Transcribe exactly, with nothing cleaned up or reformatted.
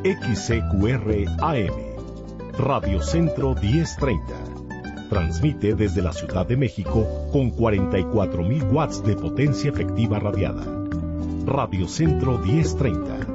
X C Q R A M, Radio Centro diez treinta. Transmite desde la Ciudad de México con cuarenta y cuatro mil watts de potencia efectiva radiada. Radio Centro diez treinta.